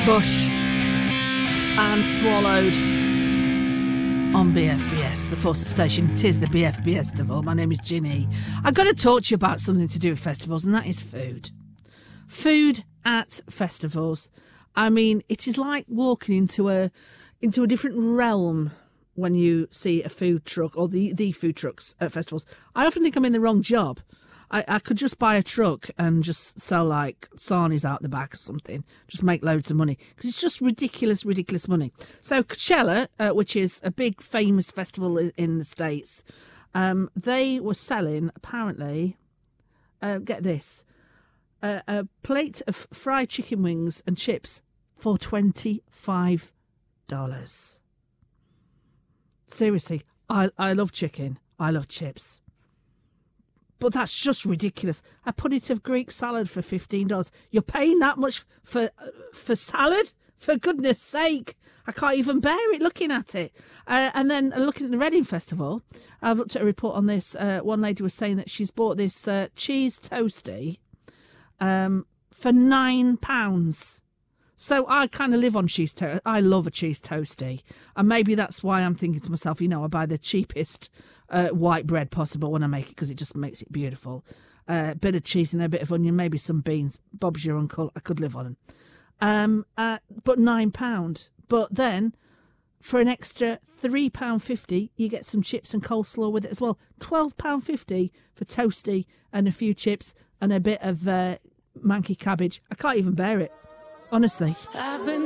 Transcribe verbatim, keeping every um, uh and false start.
Bush and Swallowed on B F B S, the Forces station. It is the B F B S Festival. My name is Ginny. I've got to talk to you about something to do with festivals, and that is food. Food at festivals. I mean, it is like walking into a into a different realm when you see a food truck or the, the food trucks at festivals. I often think I'm in the wrong job. I, I could just buy a truck and just sell like sarnies out the back or something, just make loads of money, because it's just ridiculous, ridiculous money. So Coachella, uh, which is a big famous festival in, in the States, um, they were selling, apparently, uh, get this, uh, a plate of fried chicken wings and chips for twenty-five dollars. Seriously, I, I love chicken. I love chips. But that's just ridiculous. A punnet of Greek salad for fifteen dollars. You're paying that much for for salad? For goodness sake. I can't even bear it looking at it. Uh, and then looking at the Reading Festival, I've looked at a report on this. Uh, one lady was saying that she's bought this uh, cheese toastie um, for nine pounds. So I kind of live on cheese toast. I love a cheese toastie. And maybe that's why I'm thinking to myself, you know, I buy the cheapest uh, white bread possible when I make it, because it just makes it beautiful. A uh, bit of cheese and a bit of onion, maybe some beans. Bob's your uncle. I could live on them. Um, uh, but nine pounds. But then for an extra three pounds fifty, you get some chips and coleslaw with it as well. twelve pounds fifty for toastie and a few chips and a bit of uh, manky cabbage. I can't even bear it. Honestly. I've been